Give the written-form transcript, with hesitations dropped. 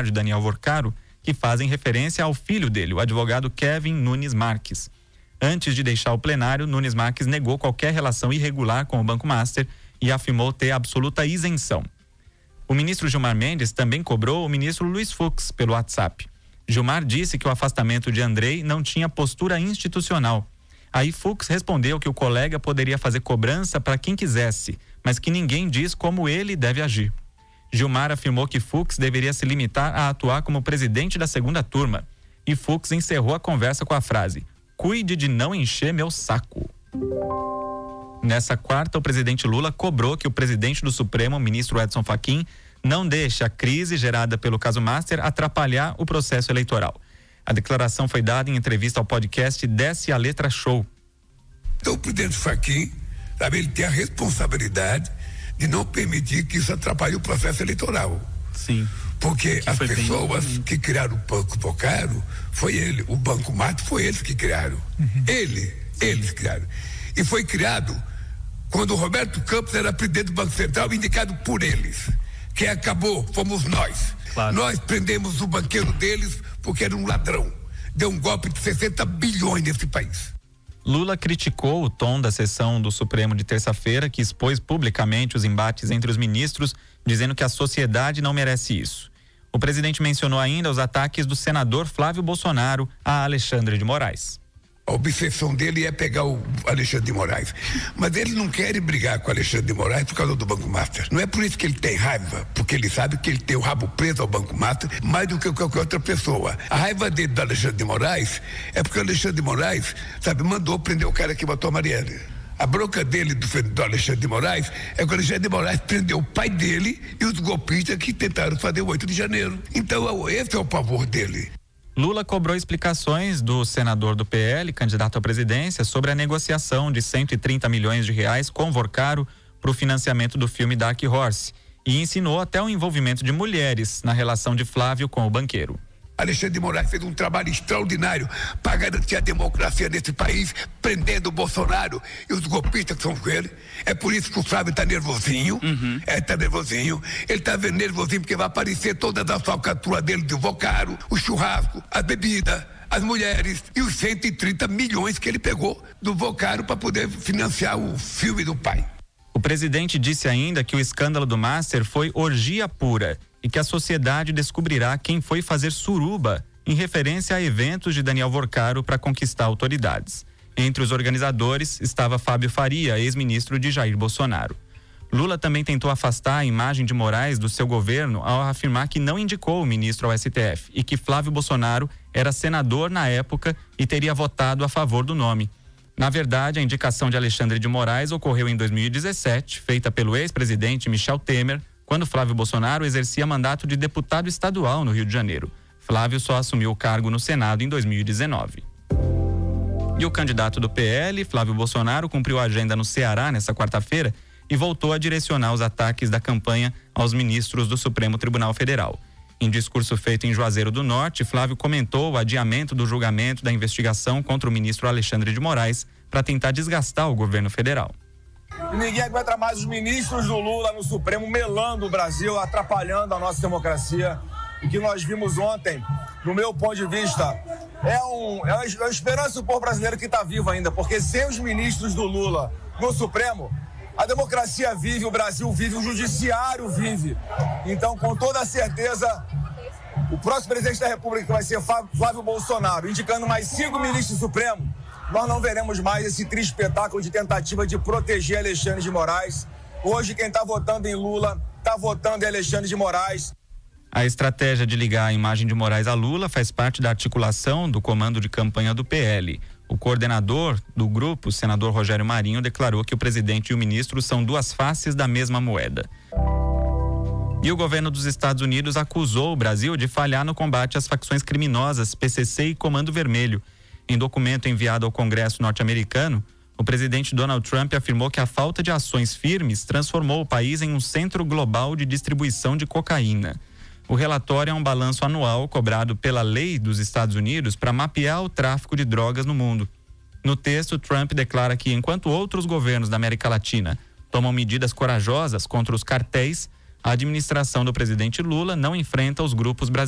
celular de Daniel Vorcaro, que fazem referência ao filho dele, o advogado Kevin Nunes Marques. Antes de deixar o plenário, Nunes Marques negou qualquer relação irregular com o Banco Master e afirmou ter absoluta isenção. O ministro Gilmar Mendes também cobrou o ministro Luiz Fux pelo WhatsApp. Gilmar disse que o afastamento de Andrei não tinha postura institucional. Aí Fux respondeu que o colega poderia fazer cobrança para quem quisesse, mas que ninguém diz como ele deve agir. Gilmar afirmou que Fux deveria se limitar a atuar como presidente da segunda turma. E Fux encerrou a conversa com a frase: "Cuide de não encher meu saco". Nessa quarta, o presidente Lula cobrou que o presidente do Supremo, o ministro Edson Fachin, não deixe a crise gerada pelo caso Master atrapalhar o processo eleitoral. A declaração foi dada em entrevista ao podcast Desce a Letra Show. Então o presidente Fachin, ele tem a responsabilidade de não permitir que isso atrapalhe o processo eleitoral. Sim. Porque as pessoas que criaram o Banco Vocaro foi ele, o Banco Master foi eles que criaram. Eles criaram. E foi criado quando o Roberto Campos era presidente do Banco Central, indicado por eles. Quem acabou fomos nós. Claro. Nós prendemos o banqueiro deles porque era um ladrão. Deu um golpe de 60 bilhões nesse país. Lula criticou o tom da sessão do Supremo de terça-feira, que expôs publicamente os embates entre os ministros, dizendo que a sociedade não merece isso. O presidente mencionou ainda os ataques do senador Flávio Bolsonaro a Alexandre de Moraes. A obsessão dele é pegar o Alexandre de Moraes. Mas ele não quer brigar com o Alexandre de Moraes por causa do Banco Master. Não é por isso que ele tem raiva, porque ele sabe que ele tem o rabo preso ao Banco Master mais do que qualquer outra pessoa. A raiva dele do Alexandre de Moraes é porque o Alexandre de Moraes, mandou prender o cara que matou a Marielle. A bronca dele do Alexandre de Moraes é que o Alexandre de Moraes prendeu o pai dele e os golpistas que tentaram fazer o 8 de janeiro. Então esse é o pavor dele. Lula cobrou explicações do senador do PL, candidato à presidência, sobre a negociação de 130 milhões de reais com Vorcaro para o financiamento do filme Dark Horse e ensinou até o envolvimento de mulheres na relação de Flávio com o banqueiro. Alexandre de Moraes fez um trabalho extraordinário para garantir a democracia nesse país, prendendo o Bolsonaro e os golpistas que são com ele. É por isso que o Flávio está nervosinho. Está nervosinho. Ele está nervosinho porque vai aparecer todas as falcatruas dele do Vocaro, o churrasco, a bebida, as mulheres e os 130 milhões que ele pegou do Vocaro para poder financiar o filme do pai. O presidente disse ainda que o escândalo do Master foi orgia pura e que a sociedade descobrirá quem foi fazer suruba em referência a eventos de Daniel Vorcaro para conquistar autoridades. Entre os organizadores estava Fábio Faria, ex-ministro de Jair Bolsonaro. Lula também tentou afastar a imagem de Moraes do seu governo ao afirmar que não indicou o ministro ao STF e que Flávio Bolsonaro era senador na época e teria votado a favor do nome. Na verdade, a indicação de Alexandre de Moraes ocorreu em 2017, feita pelo ex-presidente Michel Temer, quando Flávio Bolsonaro exercia mandato de deputado estadual no Rio de Janeiro. Flávio só assumiu o cargo no Senado em 2019. E o candidato do PL, Flávio Bolsonaro, cumpriu a agenda no Ceará nesta quarta-feira e voltou a direcionar os ataques da campanha aos ministros do Supremo Tribunal Federal. Em discurso feito em Juazeiro do Norte, Flávio comentou o adiamento do julgamento da investigação contra o ministro Alexandre de Moraes para tentar desgastar o governo federal. Ninguém aguenta mais os ministros do Lula no Supremo melando o Brasil, atrapalhando a nossa democracia. O que nós vimos ontem, no meu ponto de vista, é uma esperança do povo brasileiro que está vivo ainda, porque sem os ministros do Lula no Supremo, a democracia vive, o Brasil vive, o judiciário vive. Então, com toda certeza, o próximo presidente da República, que vai ser Flávio Bolsonaro, indicando mais 5 ministros do Supremo, nós não veremos mais esse triste espetáculo de tentativa de proteger Alexandre de Moraes. Hoje, quem está votando em Lula, está votando em Alexandre de Moraes. A estratégia de ligar a imagem de Moraes a Lula faz parte da articulação do comando de campanha do PL. O coordenador do grupo, o senador Rogério Marinho, declarou que o presidente e o ministro são duas faces da mesma moeda. E o governo dos Estados Unidos acusou o Brasil de falhar no combate às facções criminosas PCC e Comando Vermelho. Em documento enviado ao Congresso norte-americano, o presidente Donald Trump afirmou que a falta de ações firmes transformou o país em um centro global de distribuição de cocaína. O relatório é um balanço anual cobrado pela lei dos Estados Unidos para mapear o tráfico de drogas no mundo. No texto, Trump declara que enquanto outros governos da América Latina tomam medidas corajosas contra os cartéis, a administração do presidente Lula não enfrenta os grupos brasileiros.